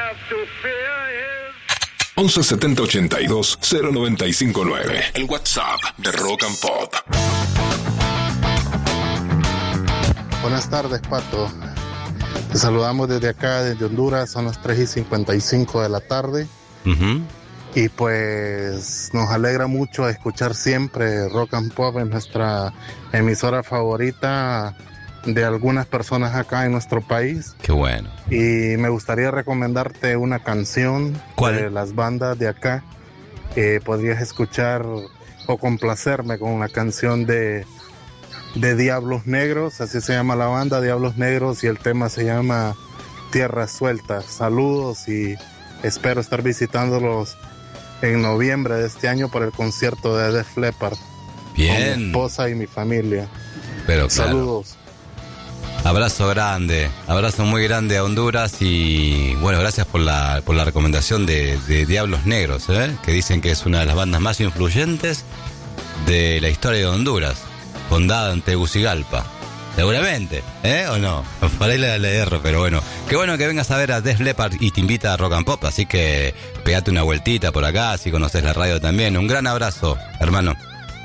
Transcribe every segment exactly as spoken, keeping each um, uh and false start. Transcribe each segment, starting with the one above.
once setenta ochenta y dos cero noventa y cinco nueve. El WhatsApp de Rock and Pop. Buenas tardes, Pato. Te saludamos desde acá, desde Honduras. Son las tres y cincuenta y cinco de la tarde. Uh-huh. Y pues nos alegra mucho escuchar siempre Rock and Pop en nuestra emisora favorita de algunas personas acá en nuestro país. Qué bueno. Y me gustaría recomendarte una canción. ¿Cuál? De las bandas de acá. Eh, podrías escuchar o complacerme con una canción de, de Diablos Negros, así se llama la banda, Diablos Negros, y el tema se llama Tierra Suelta. Saludos y espero estar visitándolos en noviembre de este año por el concierto de Def Leppard. Bien. Con mi esposa y mi familia. Pero claro. Saludos. Abrazo grande, abrazo muy grande a Honduras y bueno, gracias por la por la recomendación de, de Diablos Negros, ¿eh? Que dicen que es una de las bandas más influyentes de la historia de Honduras, fundada en Tegucigalpa. Seguramente, ¿eh? ¿O no? Por ahí le, le erro, pero bueno. Qué bueno que vengas a ver a Def Leppard y te invita a Rock and Pop, así que pegate una vueltita por acá, si conoces la radio también. Un gran abrazo, hermano.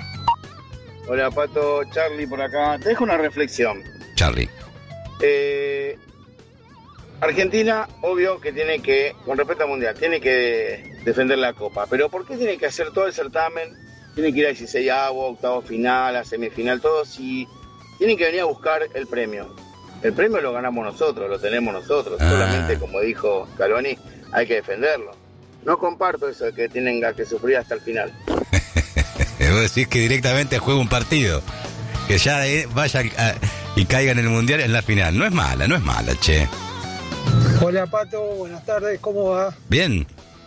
Hola, Pato, Charlie por acá. Te dejo una reflexión. Charlie. Eh, Argentina, obvio que tiene que, con respecto al Mundial, tiene que defender la Copa. Pero ¿por qué tiene que hacer todo el certamen? Tiene que ir a dieciseisavo, octavo final, a semifinal, todo, si tienen que venir a buscar el premio. El premio lo ganamos nosotros, lo tenemos nosotros. Ah. Solamente, como dijo Scaloni, hay que defenderlo. No comparto eso de que tienen que sufrir hasta el final. Vos decís que directamente juega un partido. Que ya eh, vaya a, y caiga en el Mundial en la final. No es mala, no es mala, che. Hola, Pato, buenas tardes, ¿cómo va? Bien.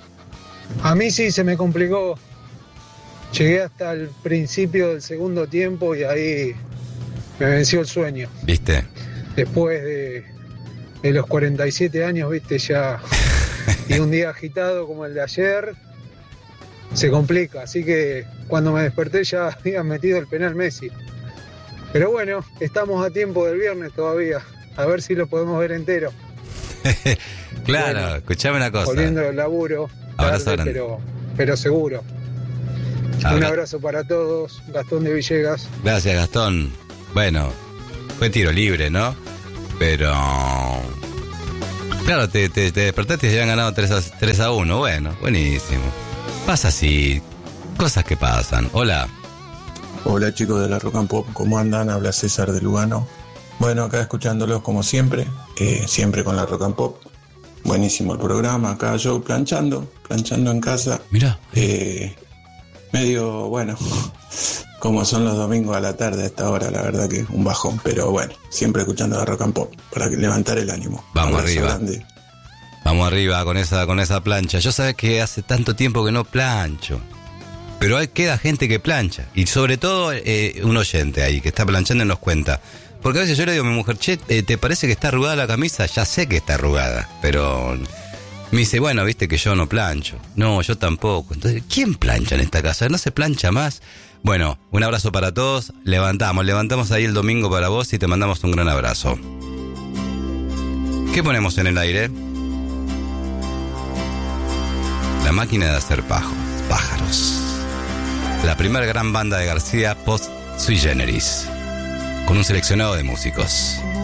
A mí sí se me complicó. Llegué hasta el principio del segundo tiempo y ahí me venció el sueño. ¿Viste? Después de, de los cuarenta y siete años, viste, ya... y un día agitado como el de ayer, se complica. Así que cuando me desperté ya habían metido el penal Messi. Pero bueno, estamos a tiempo del viernes todavía. A ver si lo podemos ver entero. Claro, bueno, escuchame una cosa. Volviendo del laburo, tarde, pero, pero seguro. Abra... Un abrazo para todos, Gastón de Villegas. Gracias, Gastón. Bueno, fue tiro libre, ¿no? Pero... Claro, te, te, te despertaste y se habían ganado tres a uno. Bueno, buenísimo. Pasa así, cosas que pasan. Hola. Hola chicos de la Rock and Pop, ¿cómo andan? Habla César de Lugano. Bueno, acá escuchándolos como siempre, eh, siempre con la Rock and Pop. Buenísimo el programa, acá yo planchando, planchando en casa. Mira. Eh, medio, bueno, como son los domingos a la tarde a esta hora, la verdad que un bajón, pero bueno, siempre escuchando la Rock and Pop para levantar el ánimo. Vamos arriba. Grande. Vamos arriba con esa, con esa plancha. Yo sabés que hace tanto tiempo que no plancho. Pero hay, queda gente que plancha. Y sobre todo eh, un oyente ahí que está planchando y nos cuenta. Porque a veces yo le digo a mi mujer, che, eh, ¿te parece que está arrugada la camisa? Ya sé que está arrugada. Pero me dice, bueno, viste que yo no plancho. No, yo tampoco. Entonces, ¿quién plancha en esta casa? ¿No se plancha más? Bueno, un abrazo para todos. Levantamos, levantamos ahí el domingo para vos y te mandamos un gran abrazo. ¿Qué ponemos en el aire? La máquina de hacer pajos, pájaros. La primera gran banda de García post sui generis, con un seleccionado de músicos.